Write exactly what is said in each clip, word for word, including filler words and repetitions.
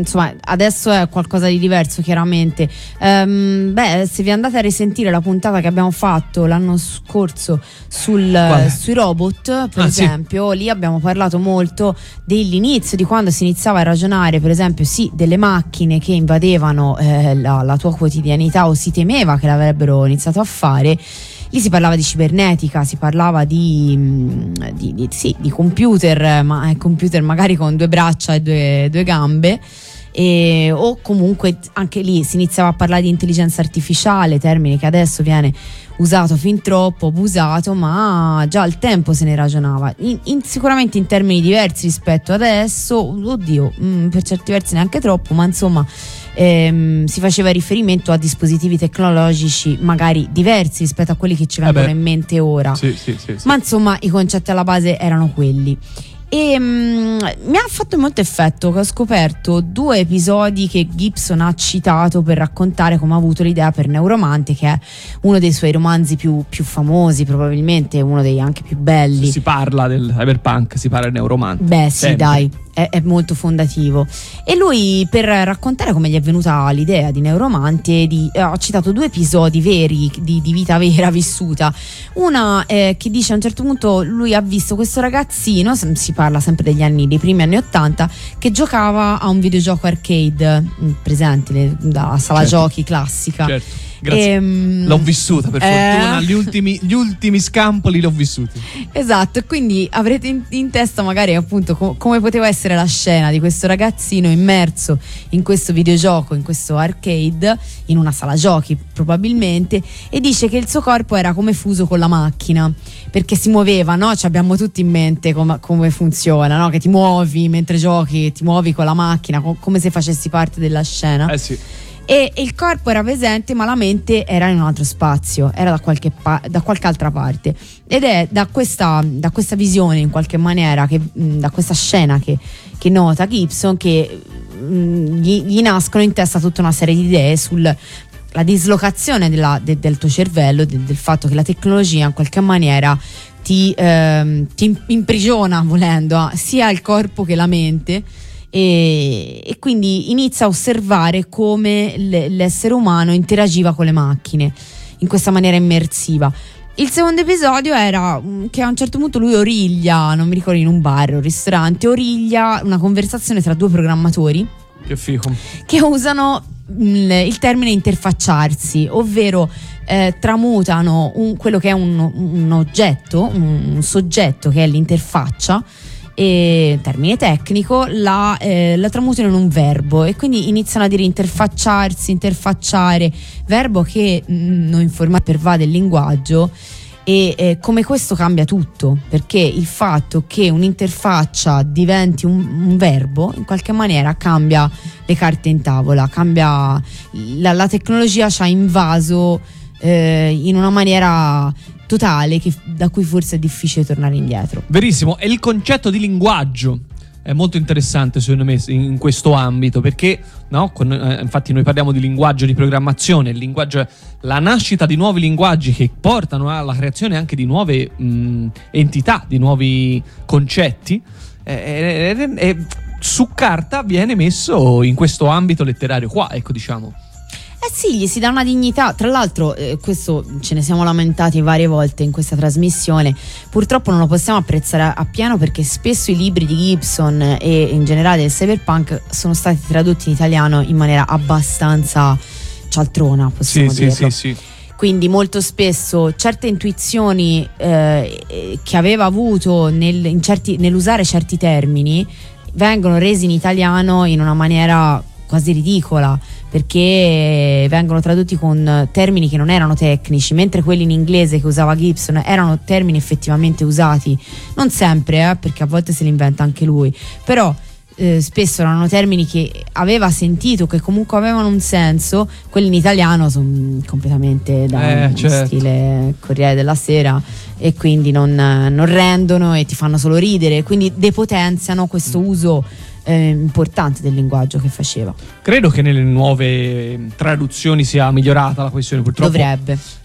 insomma adesso è qualcosa di diverso chiaramente. Um, beh, se vi andate a risentire la puntata che abbiamo fatto l'anno scorso sul, sui robot per ah, esempio, sì. lì abbiamo parlato molto dell'inizio, di quando si iniziava a ragionare per esempio sì delle macchine che invadevano eh, la, la tua quotidianità, o si temeva che l'avrebbero iniziato a fare. Lì si parlava di cibernetica, si parlava di, di, di, sì, di computer, ma computer magari con due braccia e due, due gambe, e, o comunque anche lì si iniziava a parlare di intelligenza artificiale, termine che adesso viene usato fin troppo, abusato, ma già al tempo se ne ragionava, in, in, sicuramente in termini diversi rispetto adesso, oddio, mh, per certi versi neanche troppo, ma insomma ehm, si faceva riferimento a dispositivi tecnologici magari diversi rispetto a quelli che ci vengono eh in mente ora, sì, sì, sì, sì. ma insomma i concetti alla base erano quelli. E um, mi ha fatto molto effetto che ho scoperto due episodi che Gibson ha citato per raccontare come ha avuto l'idea per Neuromante, che è uno dei suoi romanzi più, più famosi, probabilmente uno dei anche più belli. Se si parla del cyberpunk, si parla del Neuromante. Beh sì, sempre. dai, è, è molto fondativo. E lui, per raccontare come gli è venuta l'idea di Neuromante, di, eh, ha citato due episodi veri di, di vita vera vissuta. Una eh, che dice a un certo punto lui ha visto questo ragazzino, si parla sempre degli anni, dei primi anni ottanta, che giocava a un videogioco arcade, presente da sala certo. giochi classica. Certo. Grazie. Ehm, l'ho vissuta per eh... fortuna, gli ultimi, gli ultimi scampoli l'ho vissuti. Esatto, e quindi avrete in, in testa magari appunto com- come poteva essere la scena di questo ragazzino immerso in questo videogioco, in questo arcade, in una sala giochi probabilmente, e dice che il suo corpo era come fuso con la macchina, perché si muoveva, no? Ci abbiamo tutti in mente com- come funziona, no? Che ti muovi mentre giochi, ti muovi con la macchina, com- come se facessi parte della scena. Eh sì. E il corpo era presente, ma la mente era in un altro spazio, era da qualche, pa- da qualche altra parte. Ed è da questa, da questa visione, in qualche maniera, che, mh, da questa scena che, che nota Gibson, che mh, gli, gli nascono in testa tutta una serie di idee sulla dislocazione della, de, del tuo cervello, de, del fatto che la tecnologia in qualche maniera ti, ehm, ti imprigiona, volendo, sia il corpo che la mente. E, e quindi inizia a osservare come l- l'essere umano interagiva con le macchine in questa maniera immersiva. Il secondo episodio era che a un certo punto lui origlia, non mi ricordo, in un bar o un ristorante, origlia una conversazione tra due programmatori che figo, che usano mh, il termine interfacciarsi, ovvero eh, tramutano un, quello che è un, un oggetto, un, un soggetto che è l'interfaccia, e termine tecnico, la, eh, la tramutano in un verbo, e quindi iniziano a dire interfacciarsi, interfacciare, verbo che mh, non informa pervade il linguaggio, e eh, come questo cambia tutto, perché il fatto che un'interfaccia diventi un, un verbo in qualche maniera cambia le carte in tavola, cambia la, la tecnologia ci ha invaso eh, in una maniera totale che, da cui forse è difficile tornare indietro. Verissimo, e il concetto di linguaggio è molto interessante secondo me in questo ambito, perché no, con, eh, infatti noi parliamo di linguaggio di programmazione, il linguaggio è la nascita di nuovi linguaggi che portano alla creazione anche di nuove mh, entità, di nuovi concetti, e eh, eh, eh, su carta viene messo in questo ambito letterario qua, ecco, diciamo. Eh sì, gli si dà una dignità. Tra l'altro, eh, questo ce ne siamo lamentati varie volte in questa trasmissione. Purtroppo non lo possiamo apprezzare appieno, perché spesso i libri di Gibson e in generale del cyberpunk sono stati tradotti in italiano in maniera abbastanza cialtrona, possiamo sì, dirlo. Sì, sì, sì. Quindi molto spesso certe intuizioni eh, che aveva avuto nel, in certi, nell'usare certi termini vengono resi in italiano in una maniera quasi ridicola, perché vengono tradotti con termini che non erano tecnici, mentre quelli in inglese che usava Gibson erano termini effettivamente usati, non sempre, eh, perché a volte se li inventa anche lui, però eh, spesso erano termini che aveva sentito, che comunque avevano un senso. Quelli in italiano sono completamente da eh, certo. stile Corriere della Sera, e quindi non, non rendono e ti fanno solo ridere, quindi depotenziano questo uso Eh, importante del linguaggio che faceva. Credo che nelle nuove traduzioni sia migliorata la questione, purtroppo dovrebbe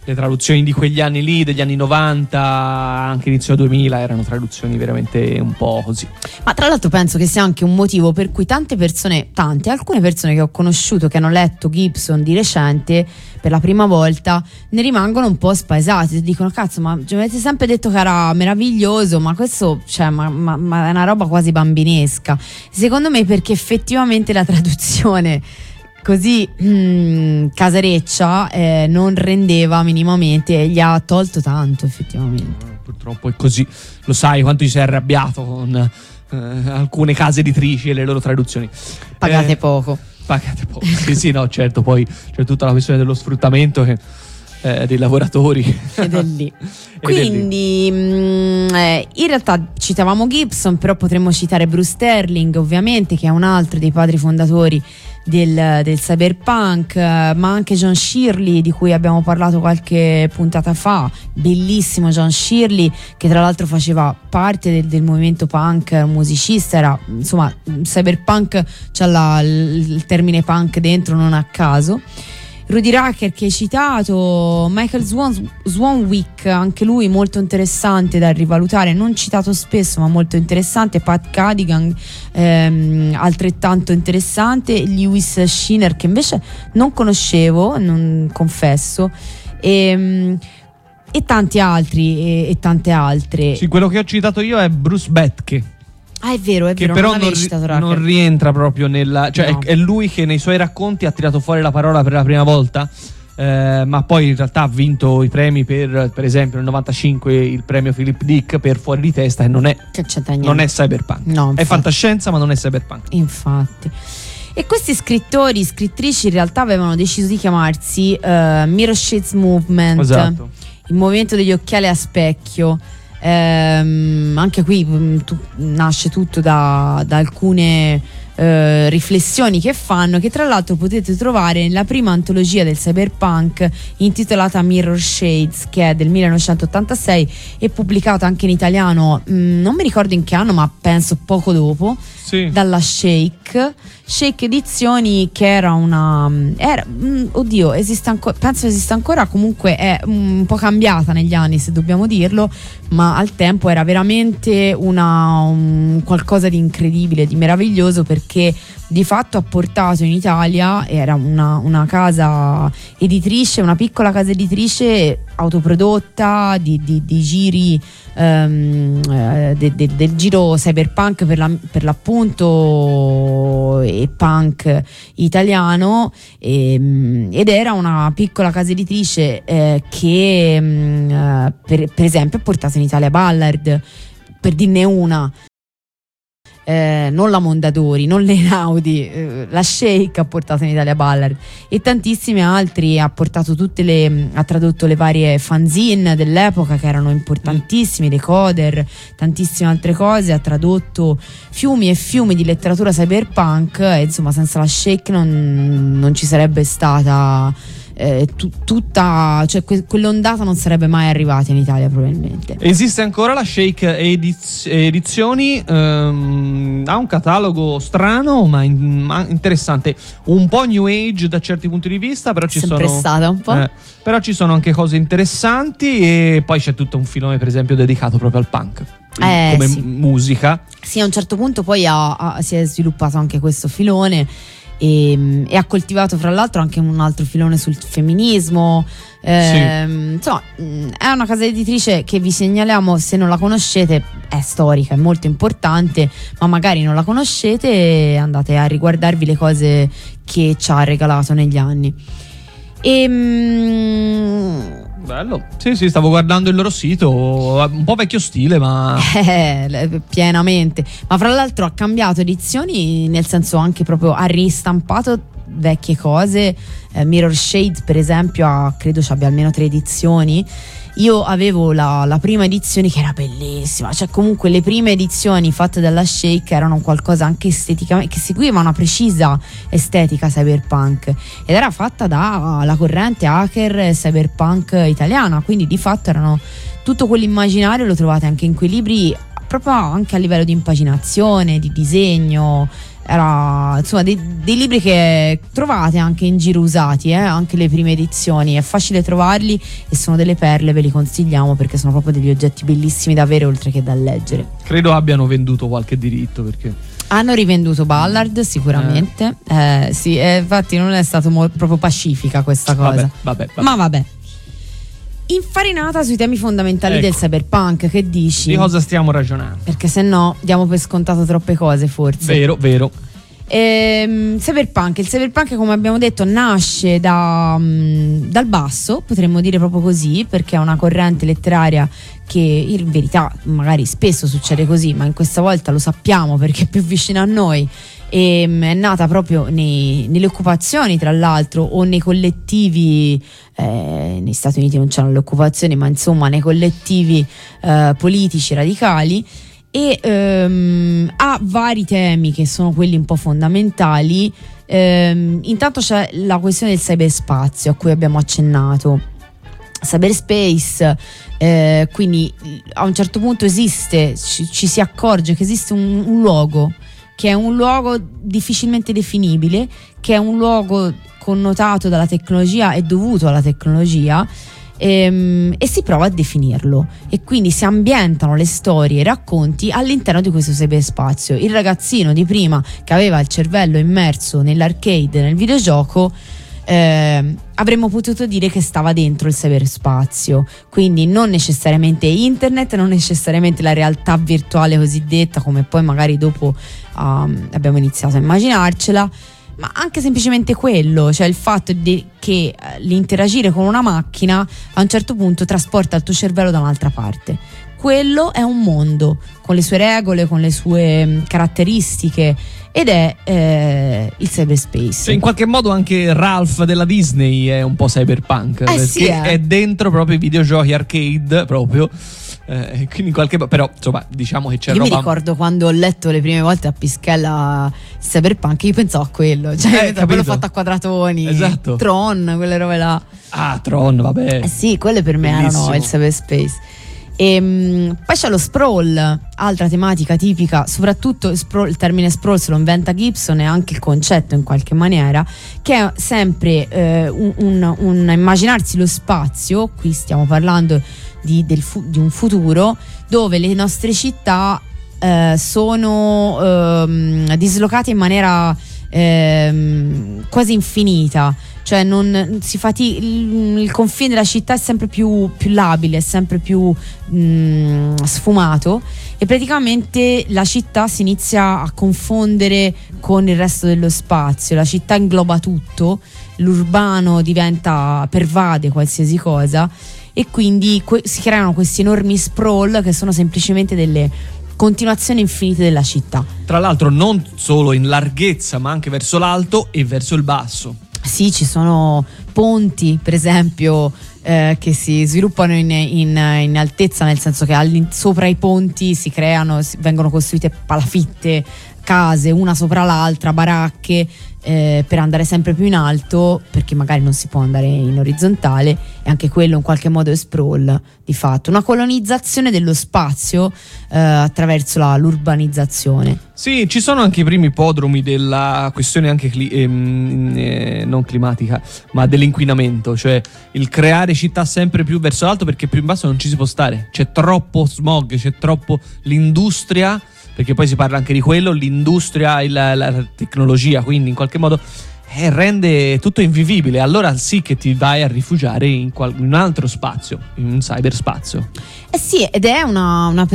le traduzioni di quegli anni lì, degli anni novanta, anche inizio duemila, erano traduzioni veramente un po' così. Ma tra l'altro penso che sia anche un motivo per cui tante persone, tante, alcune persone che ho conosciuto che hanno letto Gibson di recente per la prima volta, ne rimangono un po' spaesati, dicono cazzo, ma ci avete sempre detto che era meraviglioso, ma questo, cioè, ma, ma, ma è una roba quasi bambinesca. Secondo me perché effettivamente la traduzione così mm, casareccia eh, non rendeva minimamente e gli ha tolto tanto effettivamente. Purtroppo è così, lo sai quanto ci sei arrabbiato con eh, alcune case editrici e le loro traduzioni. Pagate eh, poco. Pagate poco, sì sì no certo, poi c'è tutta la questione dello sfruttamento che, eh, dei lavoratori. Ed è lì. Ed Quindi è lì. mh, eh, in realtà citavamo Gibson, però potremmo citare Bruce Sterling ovviamente, che è un altro dei padri fondatori del, del cyberpunk, eh, ma anche John Shirley, di cui abbiamo parlato qualche puntata fa, bellissimo John Shirley, che tra l'altro faceva parte del, del movimento punk, musicista, era insomma cyberpunk, c'ha la, il, il termine punk dentro non a caso. Rudy Rucker che hai citato, Michael Swan, Swanwick, anche lui molto interessante da rivalutare, non citato spesso ma molto interessante. Pat Cadigan, ehm, altrettanto interessante. Lewis Schiner, che invece non conoscevo, non confesso, e, e tanti altri e, e tante altre. Sì, quello che ho citato io è Bruce Bethke. Ah, è vero, è che vero, però non, non, ri- non rientra proprio nella, cioè no. è, è lui che nei suoi racconti ha tirato fuori la parola per la prima volta, eh, ma poi in realtà ha vinto i premi per per esempio nel novantacinque il premio Philip Dick per Fuori di testa, e non è, che c'entra niente. non è cyberpunk, No, è fantascienza ma non è cyberpunk. Infatti. E questi scrittori, scrittrici in realtà avevano deciso di chiamarsi uh, Mirror Shades Movement, Esatto. il movimento degli occhiali a specchio. Ehm, anche qui mh, tu, nasce tutto da, da alcune eh, riflessioni che fanno, che tra l'altro potete trovare nella prima antologia del cyberpunk intitolata Mirror Shades, che è del millenovecentottantasei e pubblicata anche in italiano, mh, non mi ricordo in che anno, ma penso poco dopo, Sì. dalla Shake Shake Edizioni, che era una era, mh, oddio esiste ancora, penso esista ancora, comunque è un po' cambiata negli anni se dobbiamo dirlo, ma al tempo era veramente una un qualcosa di incredibile, di meraviglioso, perché di fatto ha portato in Italia, era una, una casa editrice, una piccola casa editrice autoprodotta di, di, di giri um, eh, de, de, del giro cyberpunk per, la, per l'appunto e punk italiano, e, ed era una piccola casa editrice eh, che um, per, per esempio ha portato in Italia Ballard, per dirne una. Eh, non la Mondadori, non l'Einaudi, eh, la Shake ha portato in Italia Ballard e tantissimi altri, ha portato tutte le, ha tradotto le varie fanzine dell'epoca che erano importantissimi, Decoder, tantissime altre cose, ha tradotto fiumi e fiumi di letteratura cyberpunk e insomma senza la Shake non, non ci sarebbe stata Eh, tu, tutta, cioè que- quell'ondata non sarebbe mai arrivata in Italia probabilmente. Esiste ancora la Shake Ediz- Edizioni, ehm, ha un catalogo strano ma, in- ma interessante, un po' new age da certi punti di vista, però ci Sempre sono stata un po'. eh, però ci sono anche cose interessanti, e poi c'è tutto un filone per esempio dedicato proprio al punk Eh, come sì. m- musica. Sì, a un certo punto poi ha, ha, si è sviluppato anche questo filone e, e ha coltivato fra l'altro anche un altro filone sul femminismo. Ehm, insomma, mh, è una casa editrice che vi segnaliamo, se non la conoscete, è storica, è molto importante, ma magari non la conoscete e andate a riguardarvi le cose che ci ha regalato negli anni. E mh, Bello. Sì, sì, stavo guardando il loro sito, un po' vecchio stile, ma Eh, pienamente. Ma fra l'altro ha cambiato edizioni, nel senso anche proprio ha ristampato vecchie cose. eh, Mirror Shade per esempio ha, credo ci abbia almeno tre edizioni. Io avevo la, la prima edizione che era bellissima, cioè comunque le prime edizioni fatte dalla Shake erano qualcosa anche esteticamente, che seguiva una precisa estetica cyberpunk ed era fatta dalla corrente hacker cyberpunk italiana, quindi di fatto erano tutto quell'immaginario lo trovate anche in quei libri, proprio anche a livello di impaginazione, di disegno. era insomma dei, dei libri che trovate anche in giro usati, eh? Anche le prime edizioni, è facile trovarli e sono delle perle, ve li consigliamo perché sono proprio degli oggetti bellissimi da avere oltre che da leggere. Credo abbiano venduto qualche diritto, perché hanno rivenduto Ballard sicuramente, eh. Eh, sì, eh, infatti non è stato mo- proprio pacifica questa cosa. Vabbè, vabbè, vabbè. Ma vabbè. Infarinata sui temi fondamentali ecco. del cyberpunk, che dici? Di cosa stiamo ragionando? Perché se no diamo per scontato troppe cose, forse. Vero, vero. Ehm, cyberpunk, il cyberpunk, come abbiamo detto, nasce da, mh, dal basso, potremmo dire proprio così, perché è una corrente letteraria che in verità magari spesso succede così, ma in questa volta lo sappiamo perché è più vicina a noi. E è nata proprio nei, nelle occupazioni, tra l'altro, o nei collettivi, eh, negli Stati Uniti non c'erano le occupazioni, ma insomma nei collettivi eh, politici radicali, e ehm, ha vari temi che sono quelli un po' fondamentali. Ehm, intanto c'è la questione del cyberspazio a cui abbiamo accennato. Cyberspace, eh, quindi a un certo punto esiste, ci, ci si accorge che esiste un, un luogo che è un luogo difficilmente definibile, che è un luogo connotato dalla tecnologia e dovuto alla tecnologia, ehm, e si prova a definirlo, e quindi si ambientano le storie e i racconti all'interno di questo cyberspazio. Il ragazzino di prima che aveva il cervello immerso nell'arcade, nel videogioco, eh, avremmo potuto dire che stava dentro il cyberspazio, quindi non necessariamente internet, non necessariamente la realtà virtuale cosiddetta, come poi magari dopo um, abbiamo iniziato a immaginarcela, ma anche semplicemente quello, cioè il fatto di, che l'interagire con una macchina a un certo punto trasporta il tuo cervello da un'altra parte. Quello è un mondo con le sue regole, con le sue caratteristiche, ed è eh, il cyberspace. Cioè, in qualche modo anche Ralph della Disney è un po' cyberpunk, eh perché sì, eh. è dentro proprio i videogiochi arcade proprio. Eh, quindi in qualche però insomma diciamo che c'è io roba. Mi ricordo quando ho letto le prime volte a Pischella Cyberpunk, io pensavo a quello, cioè eh, quello fatto a quadratoni, esatto. Tron, quelle robe là. Ah, Tron, vabbè. Eh sì, quelle per me bellissimo. Erano il cyberspace. E, mh, poi c'è lo sprawl, altra tematica tipica, soprattutto il, sprawl, il termine sprawl se lo inventa Gibson, e anche il concetto in qualche maniera, che è sempre eh, un, un, un immaginarsi lo spazio. Qui stiamo parlando di, del fu- di un futuro dove le nostre città eh, sono eh, dislocate in maniera eh, quasi infinita. Cioè non si fati, il, il confine della città è sempre più, più labile, è sempre più mh, sfumato, e praticamente la città si inizia a confondere con il resto dello spazio. La città ingloba tutto, l'urbano diventa, pervade qualsiasi cosa, e quindi que- si creano questi enormi sprawl che sono semplicemente delle continuazioni infinite della città. Tra l'altro non solo in larghezza, ma anche verso l'alto e verso il basso. Sì, ci sono ponti, per esempio, eh, che si sviluppano in, in, in altezza, nel senso che sopra i ponti si creano, si, vengono costruite palafitte, case, una sopra l'altra, baracche, eh, per andare sempre più in alto, perché magari non si può andare in orizzontale, e anche quello in qualche modo è sprawl, di fatto. Una colonizzazione dello spazio eh, attraverso la, l'urbanizzazione. Sì, ci sono anche i primi prodromi della questione anche cli- ehm, eh, non climatica, ma dell'inquinamento, cioè il creare città sempre più verso l'alto, perché più in basso non ci si può stare, c'è troppo smog, c'è troppo l'industria, perché poi si parla anche di quello, l'industria e la, la tecnologia, quindi in qualche modo eh, rende tutto invivibile. Allora sì che ti vai a rifugiare in, qual- in un altro spazio, in un cyberspazio. Eh sì, ed è una, una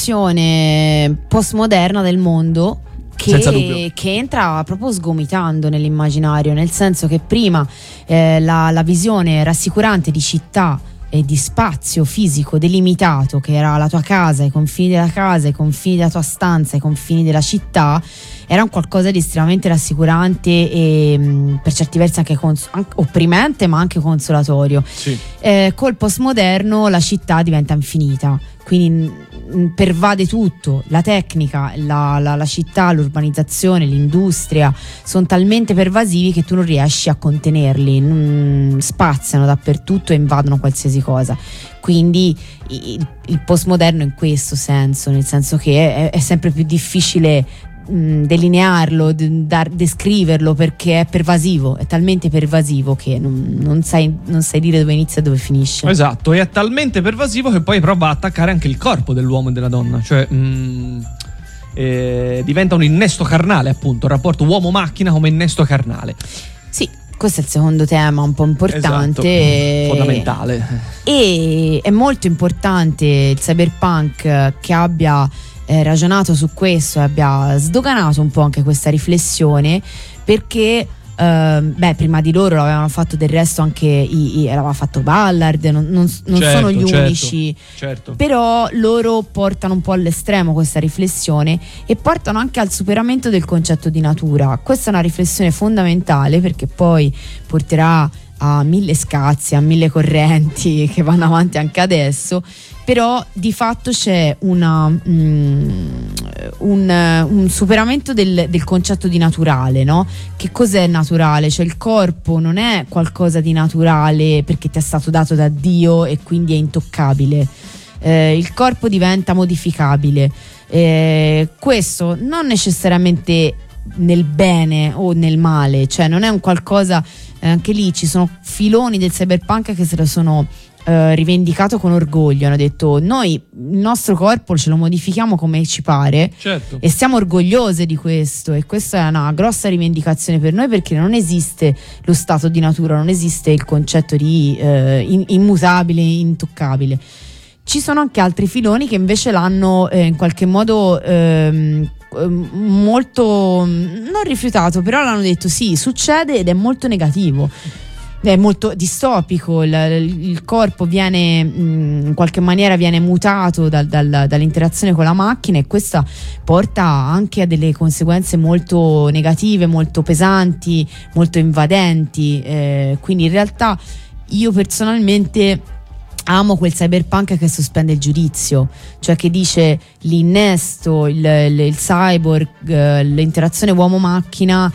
percezione postmoderna del mondo che, che entra proprio sgomitando nell'immaginario, nel senso che prima eh, la, la visione rassicurante di città e di spazio fisico delimitato, che era la tua casa, i confini della casa, i confini della tua stanza, i confini della città, era un qualcosa di estremamente rassicurante e mh, per certi versi anche, cons- anche opprimente, ma anche consolatorio. Sì. Eh, col postmoderno la città diventa infinita, quindi mh, pervade tutto, la tecnica, la, la, la città, l'urbanizzazione, l'industria sono talmente pervasivi che tu non riesci a contenerli, mh, spaziano dappertutto e invadono qualsiasi cosa. Quindi il, il postmoderno in questo senso, nel senso che è, è sempre più difficile mh, delinearlo, d- dar, descriverlo, perché è pervasivo, è talmente pervasivo che non, non, sai, non sai dire dove inizia e dove finisce. Esatto, è talmente pervasivo che poi prova a attaccare anche il corpo dell'uomo e della donna, cioè mh, eh, diventa un innesto carnale, appunto, il rapporto uomo-macchina come innesto carnale. Sì, questo è il secondo tema un po' importante, esatto, fondamentale. E è molto importante il cyberpunk che abbia eh, ragionato su questo e abbia sdoganato un po' anche questa riflessione, perché Uh, beh, prima di loro l'avevano fatto del resto anche i, i, l'aveva fatto Ballard, non, non, non certo, sono gli certo, unici, certo. Però loro portano un po' all'estremo questa riflessione e portano anche al superamento del concetto di natura. Questa è una riflessione fondamentale, perché poi porterà a mille scazzi, a mille correnti che vanno avanti anche adesso, però di fatto c'è una, mm, un, un superamento del, del concetto di naturale, no? Che cos'è naturale? Cioè il corpo non è qualcosa di naturale perché ti è stato dato da Dio e quindi è intoccabile. Eh, il corpo diventa modificabile. Eh, questo non necessariamente nel bene o nel male, cioè non è un qualcosa, eh, anche lì ci sono filoni del cyberpunk che se lo sono eh, rivendicato con orgoglio, hanno detto noi il nostro corpo ce lo modifichiamo come ci pare, certo, e siamo orgogliose di questo, e questa è una grossa rivendicazione per noi, perché non esiste lo stato di natura, non esiste il concetto di eh, in, immutabile, intoccabile. Ci sono anche altri filoni che invece l'hanno eh, in qualche modo ehm, molto non rifiutato, però l'hanno detto sì, succede ed è molto negativo, è molto distopico, il, il corpo viene mh, in qualche maniera viene mutato dal, dal, dall'interazione con la macchina, e questa porta anche a delle conseguenze molto negative, molto pesanti, molto invadenti, eh, quindi in realtà io personalmente amo quel cyberpunk che sospende il giudizio, cioè che dice l'innesto, il, il, il cyborg, eh, l'interazione uomo-macchina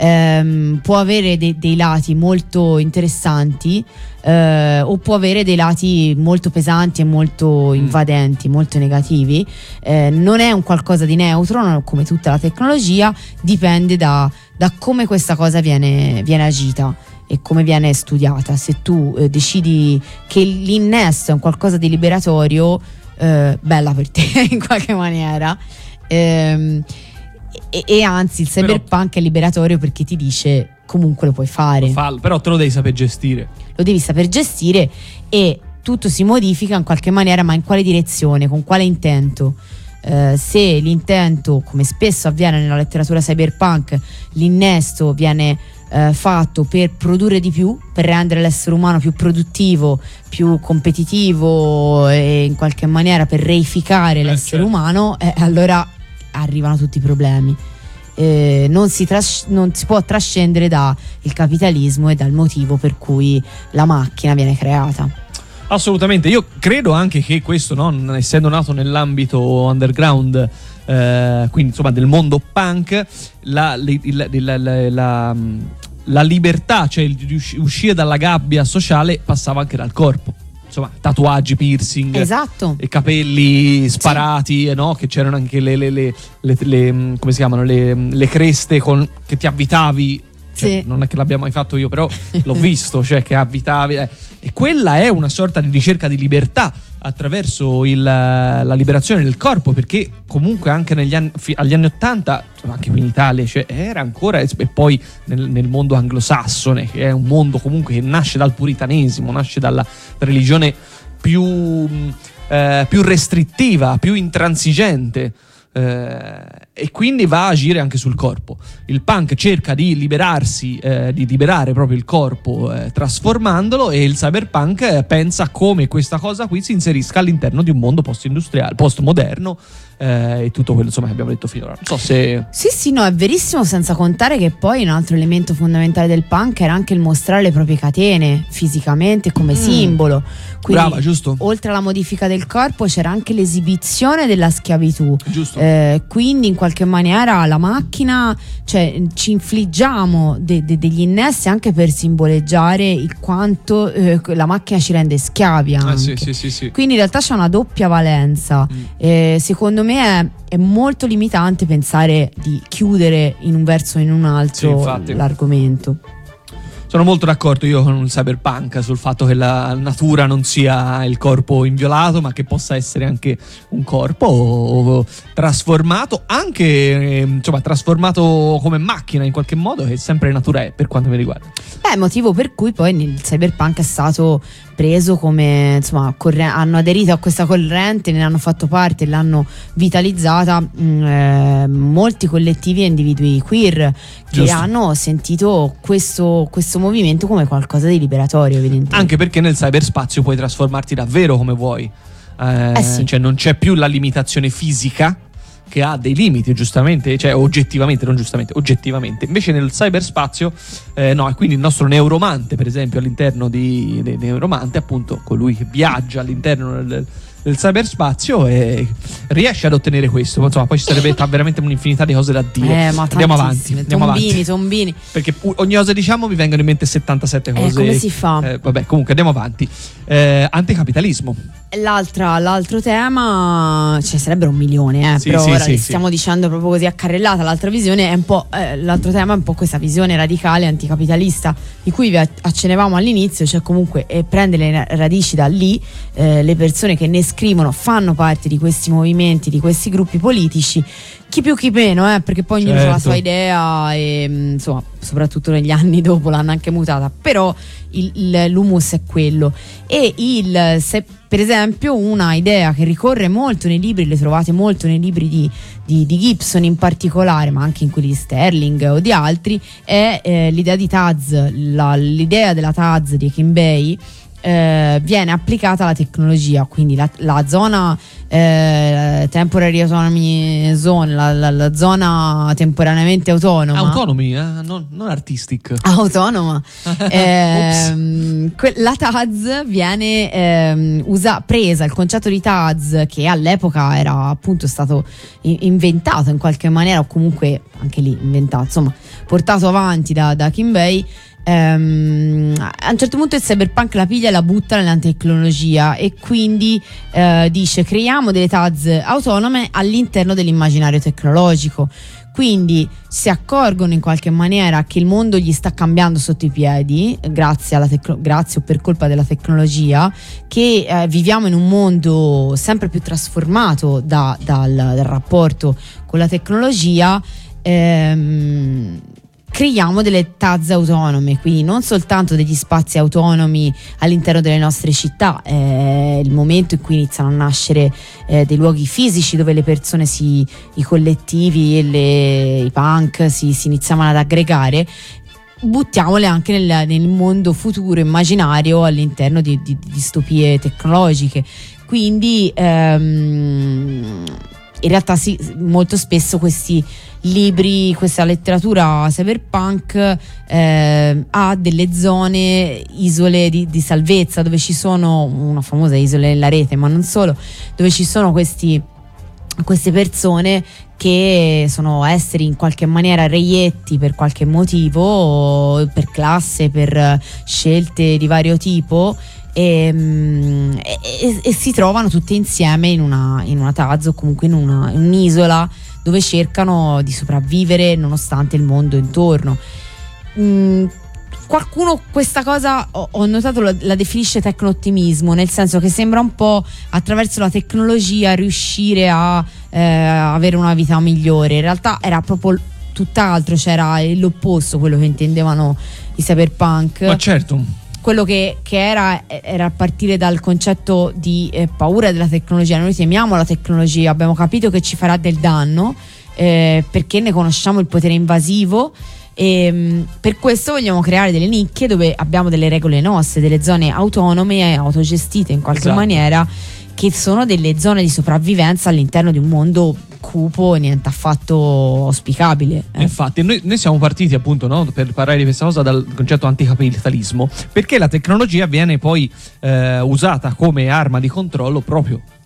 ehm, può avere de, dei lati molto interessanti eh, o può avere dei lati molto pesanti e molto invadenti, molto negativi. Eh, non è un qualcosa di neutro, non, come tutta la tecnologia, dipende da, da come questa cosa viene, viene agita e come viene studiata. Se tu eh, decidi che l'innesto è un qualcosa di liberatorio, eh, bella per te in qualche maniera, ehm, e, e anzi il cyberpunk però è liberatorio perché ti dice comunque lo puoi fare, fallo, però te lo devi saper gestire, lo devi saper gestire, e tutto si modifica in qualche maniera, ma in quale direzione, con quale intento. Uh, se l'intento, come spesso avviene nella letteratura cyberpunk, l'innesto viene uh, fatto per produrre di più, per rendere l'essere umano più produttivo, più competitivo, e in qualche maniera per reificare eh, l'essere certo. umano, eh, allora arrivano tutti i problemi. Eh, non, si tras- non si può trascendere dal capitalismo e dal motivo per cui la macchina viene creata. Assolutamente, io credo anche che questo, no, essendo nato nell'ambito underground, eh, quindi insomma del mondo punk, la, la, la, la, la, la libertà, cioè il uscire dalla gabbia sociale, passava anche dal corpo. Insomma, tatuaggi, piercing, esatto, e capelli sparati, sì. eh, no? Che c'erano anche le, le, le, le, le come si chiamano, le, le creste con, che ti avvitavi. Cioè, sì. Non è che l'abbiamo mai fatto io, però l'ho visto, cioè che abitavi, eh. E quella è una sorta di ricerca di libertà attraverso il, la liberazione del corpo, perché comunque anche negli anni, agli anni ottanta, anche qui in Italia, cioè, era ancora, e poi nel, nel mondo anglosassone, che è un mondo comunque che nasce dal puritanesimo, nasce dalla religione più, eh, più restrittiva, più intransigente. Eh, e quindi va a agire anche sul corpo. Il punk cerca di liberarsi, eh, di liberare proprio il corpo, eh, trasformandolo, e il cyberpunk eh, pensa come questa cosa qui si inserisca all'interno di un mondo post-industriale, post-moderno, eh, e tutto quello insomma che abbiamo detto finora. Non so se... Sì, sì, no, è verissimo, senza contare che poi un altro elemento fondamentale del punk era anche il mostrare le proprie catene fisicamente come mm. simbolo. Quindi, brava, giusto. Oltre alla modifica del corpo c'era anche l'esibizione della schiavitù. Giusto. Eh, quindi in qualche maniera la macchina, cioè ci infliggiamo de- de- degli innesti anche per simboleggiare il quanto eh, la macchina ci rende schiavi anche. Ah, sì, sì, sì, sì. Quindi in realtà c'è una doppia valenza. Mm. Eh, secondo me è, è molto limitante pensare di chiudere in un verso o in un altro Sì, infatti. l'argomento. Sono molto d'accordo io con il cyberpunk sul fatto che la natura non sia il corpo inviolato, ma che possa essere anche un corpo trasformato, anche eh, insomma trasformato come macchina in qualche modo, che sempre natura è, per quanto mi riguarda. Beh, motivo per cui poi il cyberpunk è stato preso come, insomma, corre- hanno aderito a questa corrente, ne hanno fatto parte, l'hanno vitalizzata mh, eh, molti collettivi e individui queer che Giusto. hanno sentito questo, questo movimento come qualcosa di liberatorio, evidentemente. Anche perché nel cyberspazio puoi trasformarti davvero come vuoi. Eh, Eh sì. Cioè non c'è più la limitazione fisica, che ha dei limiti, giustamente, cioè oggettivamente, non giustamente, oggettivamente. Invece nel cyberspazio eh, no, e quindi il nostro neuromante, per esempio, all'interno di, di neuromante, appunto, colui che viaggia all'interno del, del cyberspazio e riesce ad ottenere questo. Insomma, poi ci sarebbe veramente un'infinità di cose da dire. Eh, ma andiamo avanti, tantissime. andiamo tombini, avanti. tombini. Perché pu- ogni cosa diciamo mi vengono in mente settantasette cose. Eh, come si fa? Eh, vabbè, comunque andiamo avanti. Eh, anticapitalismo. L'altra, l'altro tema, ce ne sarebbero un milione, eh, Sì, però sì, ora sì, li sì. stiamo dicendo proprio così a carrellata. L'altra visione è un po', eh, l'altro tema è un po' questa visione radicale anticapitalista di cui vi accennavamo all'inizio, cioè comunque eh, prende le ra- radici da lì, eh, le persone che ne scrivono fanno parte di questi movimenti, di questi gruppi politici. Chi più chi meno, eh, perché poi ognuno ha la Certo. sua idea e mh, insomma, soprattutto negli anni dopo l'hanno anche mutata, però il, il- l'humus è quello. E il, se, per esempio, una idea che ricorre molto nei libri, le trovate molto nei libri di, di, di Gibson in particolare, ma anche in quelli di Sterling o di altri, è eh, l'idea di Taz, la- l'idea della Taz di Kimbay. Eh, viene applicata alla tecnologia, quindi la, la zona eh, temporary autonomy zone, la, la, la zona temporaneamente autonoma, Autonomi, eh? non, non artistic. autonoma ehm, que- la Taz viene ehm, usa- presa, il concetto di Taz, che all'epoca era appunto stato i- inventato in qualche maniera, o comunque anche lì inventato, insomma portato avanti da, da Kimbay. Um, a un certo punto il cyberpunk la piglia e la butta nella tecnologia e quindi uh, dice: creiamo delle Taz autonome all'interno dell'immaginario tecnologico. Quindi si accorgono in qualche maniera che il mondo gli sta cambiando sotto i piedi grazie, alla tecno- grazie o per colpa della tecnologia, che eh, viviamo in un mondo sempre più trasformato da, dal, dal rapporto con la tecnologia. ehm, Creiamo delle Taz autonome, quindi non soltanto degli spazi autonomi all'interno delle nostre città, è il momento in cui iniziano a nascere eh, dei luoghi fisici dove le persone, si, i collettivi, le, i punk si, si iniziavano ad aggregare. Buttiamole anche nel, nel mondo futuro immaginario all'interno di, di, di distopie tecnologiche. Quindi ehm, in realtà sì, molto spesso questi libri, questa letteratura cyberpunk eh, ha delle zone, isole di, di salvezza, dove ci sono una famosa isola nella rete, ma non solo, dove ci sono questi, queste persone che sono esseri in qualche maniera reietti per qualche motivo, per classe, per scelte di vario tipo. E, e, e si trovano tutte insieme in una, in una Taz o comunque in, una, in un'isola dove cercano di sopravvivere nonostante il mondo intorno. Mm, qualcuno questa cosa, ho, ho notato, la, la definisce tecno-ottimismo, nel senso che sembra un po' attraverso la tecnologia riuscire a eh, avere una vita migliore. In realtà era proprio tutt'altro, c'era l'opposto, quello che intendevano i cyberpunk. Ma certo. Quello che, che era era a partire dal concetto di eh, paura della tecnologia. Noi temiamo la tecnologia, abbiamo capito che ci farà del danno eh, perché ne conosciamo il potere invasivo e mh, per questo vogliamo creare delle nicchie dove abbiamo delle regole nostre, delle zone autonome e autogestite in qualche Esatto. maniera, che sono delle zone di sopravvivenza all'interno di un mondo cupo, niente affatto auspicabile. Eh. Infatti, noi, noi siamo partiti appunto, no, per parlare di questa cosa dal concetto anticapitalismo, perché la tecnologia viene poi eh, usata come arma di controllo proprio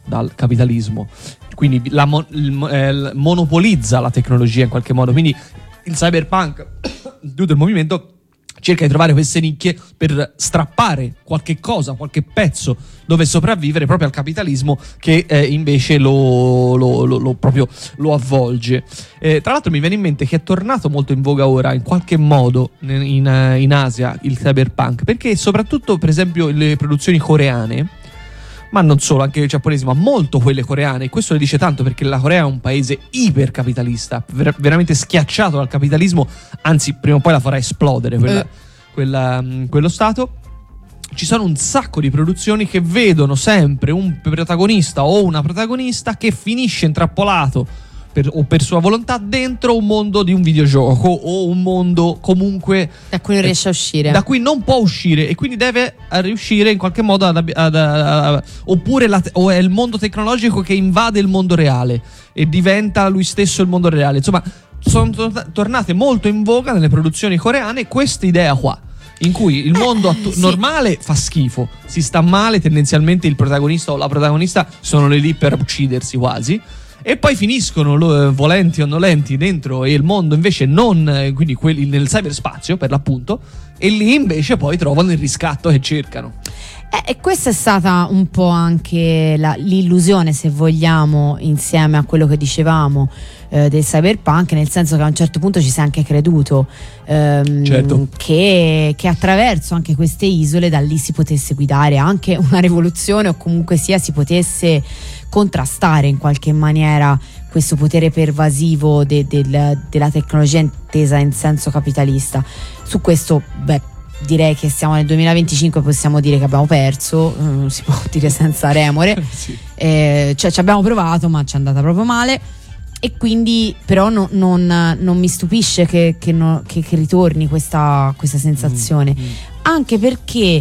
dal capitalismo, quindi la mo- il, eh, monopolizza la tecnologia in qualche modo, quindi il cyberpunk, tutto il movimento cerca di trovare queste nicchie per strappare qualche cosa, qualche pezzo dove sopravvivere proprio al capitalismo che eh, invece lo, lo, lo, lo proprio lo avvolge. Eh, tra l'altro mi viene in mente che è tornato molto in voga ora in qualche modo in, in, in Asia il cyberpunk, perché soprattutto per esempio le produzioni coreane, ma non solo, anche le giapponesi, ma molto quelle coreane, e questo le dice tanto perché la Corea è un paese ipercapitalista, ver- veramente schiacciato dal capitalismo, anzi prima o poi la farà esplodere quella, eh. quella, mh, quello stato. Ci sono un sacco di produzioni che vedono sempre un protagonista o una protagonista che finisce intrappolato per, o per sua volontà dentro un mondo di un videogioco o un mondo comunque da cui non riesce a uscire, da cui non può uscire, e quindi deve riuscire in qualche modo ad, ad, ad, ad, oppure la, o è il mondo tecnologico che invade il mondo reale e diventa lui stesso il mondo reale. Insomma, sono to- tornate molto in voga nelle produzioni coreane questa idea qua, in cui il mondo attu- sì. normale fa schifo, si sta male, tendenzialmente il protagonista o la protagonista sono lì per uccidersi quasi, e poi finiscono lo, volenti o nolenti dentro e il mondo invece non, quindi quelli nel cyberspazio per l'appunto, e lì invece poi trovano il riscatto che cercano. Eh, e questa è stata un po' anche la, l'illusione, se vogliamo, insieme a quello che dicevamo eh, del cyberpunk, nel senso che a un certo punto ci si è anche creduto ehm, certo. che, che attraverso anche queste isole da lì si potesse guidare anche una rivoluzione, o comunque sia si potesse contrastare in qualche maniera questo potere pervasivo de, de, della tecnologia intesa in senso capitalista. Su questo, beh, direi che siamo nel duemilaventicinque, possiamo dire che abbiamo perso, non si può dire senza remore. Sì. eh, cioè ci abbiamo provato ma ci è andata proprio male, e quindi però no, non, non mi stupisce che, che, no, che, che ritorni questa, questa sensazione, mm, mm. anche perché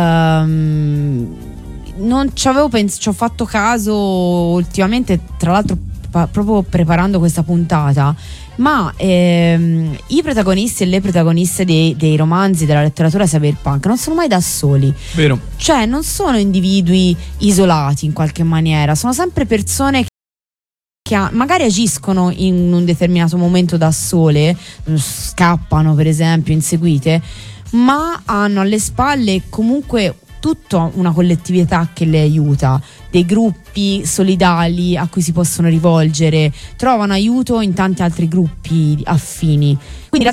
um, non ci avevo pensato, ci ho fatto caso ultimamente, tra l'altro pa- proprio preparando questa puntata, ma ehm, i protagonisti e le protagoniste dei, dei romanzi, della letteratura cyberpunk non sono mai da soli. Vero. Cioè non sono individui isolati in qualche maniera, sono sempre persone che ha, magari agiscono in un determinato momento da sole, scappano per esempio, inseguite, ma hanno alle spalle comunque tutta una collettività che le aiuta, dei gruppi solidali a cui si possono rivolgere, trovano aiuto in tanti altri gruppi affini. Quindi